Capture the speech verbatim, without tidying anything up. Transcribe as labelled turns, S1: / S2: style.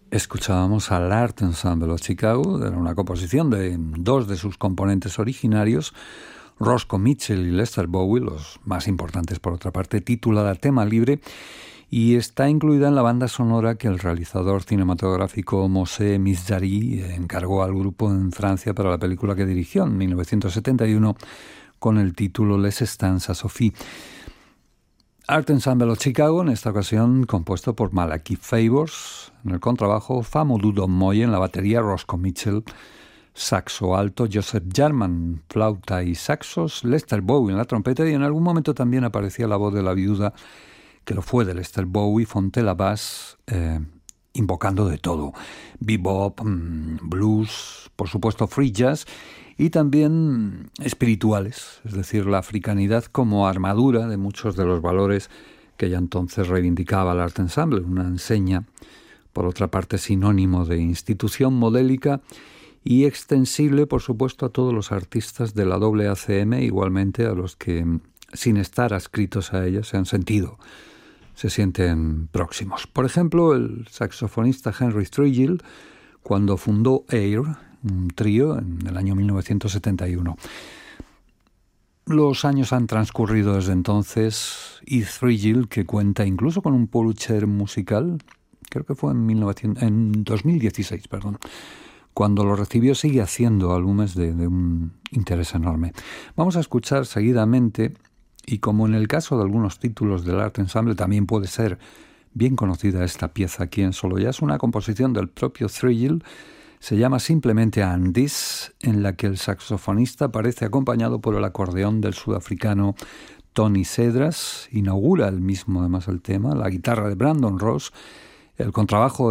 S1: Escuchábamos al Art Ensemble of Chicago, era una composición de dos de sus componentes originarios, Roscoe Mitchell y Lester Bowie, los más importantes por otra parte, titulada Tema Libre, y está incluida en la banda sonora que el realizador cinematográfico Moshe Mizrahi encargó al grupo en Francia para la película que dirigió en mil novecientos setenta y uno con el título Les Stances Sophie. Art Ensemble of Chicago, en esta ocasión compuesto por Malachi Favors, en el contrabajo, Famodou Domoy, en la batería, Roscoe Mitchell, saxo alto, Joseph Jarman, flauta y saxos, Lester Bowie en la trompeta, y en algún momento también aparecía la voz de la viuda, que lo fue de Lester Bowie, Fontella Bass, eh, invocando de todo, bebop, blues, por supuesto free jazz, y también espirituales, es decir, la africanidad como armadura de muchos de los valores que ya entonces reivindicaba el Art Ensemble, una enseña, por otra parte, sinónimo de institución modélica y extensible, por supuesto, a todos los artistas de la A A C M, igualmente a los que, sin estar adscritos a ella, se han sentido, se sienten próximos. Por ejemplo, el saxofonista Henry Threadgill, cuando fundó Air, un trío en el año mil novecientos setenta y uno. Los años han transcurrido desde entonces y Threadgill, que cuenta incluso con un Pulitzer musical, creo que fue en, mil novecientos, en dos mil dieciséis, perdón, cuando lo recibió, sigue haciendo álbumes de, de un interés enorme. Vamos a escuchar seguidamente, y como en el caso de algunos títulos del Art Ensemble, también puede ser bien conocida esta pieza aquí en Solo Jazz, una composición del propio Threadgill. Se llama simplemente And This, en la que el saxofonista aparece acompañado por el acordeón del sudafricano Tony Cedras, inaugura el mismo además el tema, la guitarra de Brandon Ross, el contrabajo